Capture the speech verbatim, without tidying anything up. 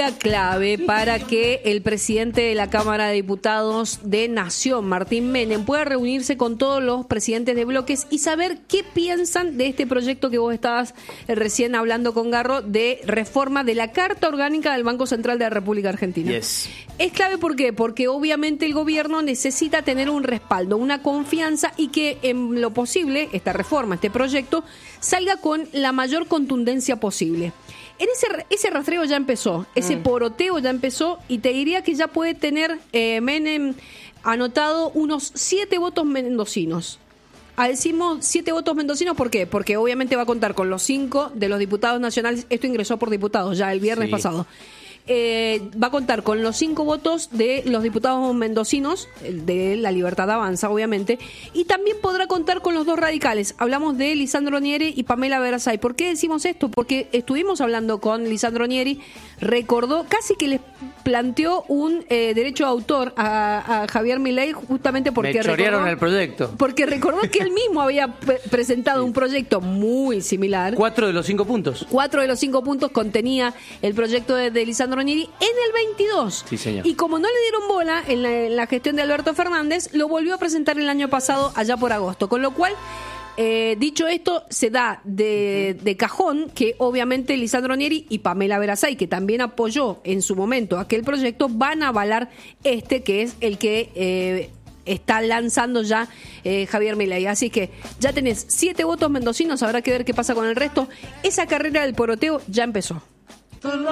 día clave para que el presidente de la Cámara de Diputados de Nación, Martín Menem, pueda reunirse con todos los presidentes de bloques y saber qué piensan de este proyecto que vos estabas recién hablando con Garro, de reforma de la Carta Orgánica del Banco Central de la República Argentina. Yes. Es clave, ¿por qué? Porque obviamente el gobierno necesita tener un respaldo, una confianza, y que en lo posible esta reforma, este proyecto, salga con la mayor contundencia posible. En ese, ese rastreo ya empezó, ese mm. poroteo ya empezó, y te diría que ya puede tener eh, Menem anotado unos siete votos mendocinos. Ah, decimos siete votos mendocinos, ¿por qué? Porque obviamente va a contar con los cinco de los diputados nacionales. Esto ingresó por diputados ya el viernes sí. pasado. Eh, va a contar con los cinco votos de los diputados mendocinos, de La Libertad Avanza, obviamente, y también podrá contar con los dos radicales. Hablamos de Lisandro Nieri y Pamela Verasay. ¿Por qué decimos esto? Porque estuvimos hablando con Lisandro Nieri, recordó, casi que les planteó un eh, derecho de autor a, a Javier Milei, justamente porque Me chorearon recordó, el proyecto. Porque recordó que él mismo había pre- presentado sí. un proyecto muy similar. Cuatro de los cinco puntos. Cuatro de los cinco puntos contenía el proyecto de, de Lisandro Nieri en el veintidós. Sí, señor. Y como no le dieron bola en la, en la gestión de Alberto Fernández, lo volvió a presentar el año pasado, allá por agosto. Con lo cual, eh, dicho esto, se da de, de cajón que obviamente Lisandro Nieri y Pamela Verasay, que también apoyó en su momento aquel proyecto, van a avalar este, que es el que eh, está lanzando ya eh, Javier Milei. Así que ya tenés siete votos mendocinos, habrá que ver qué pasa con el resto. Esa carrera del poroteo ya empezó.